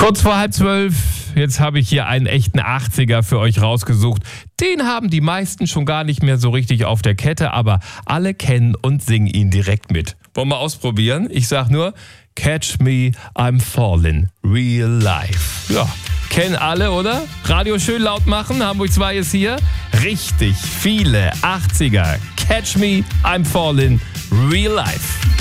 Kurz vor 11:30, jetzt habe ich hier einen echten 80er für euch rausgesucht. Den haben die meisten schon gar nicht mehr so richtig auf der Kette, aber alle kennen und singen ihn direkt mit. Wollen wir ausprobieren? Ich sag nur, Catch Me, I'm Fallin', Real Life. Ja, kennen alle, oder? Radio schön laut machen, Hamburg 2 ist hier. Richtig viele 80er. Catch Me, I'm Fallin', Real Life.